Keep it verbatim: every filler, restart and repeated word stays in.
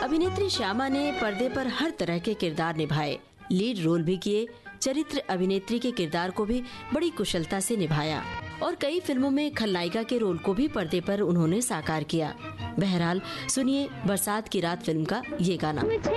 अभिनेत्री श्यामा ने पर्दे पर हर तरह के किरदार निभाए, लीड रोल भी किए, चरित्र अभिनेत्री के किरदार को भी बड़ी कुशलता से निभाया और कई फिल्मों में खलनायिका के रोल को भी पर्दे पर उन्होंने साकार किया। बहरहाल सुनिए बरसात की रात फिल्म का ये गाना।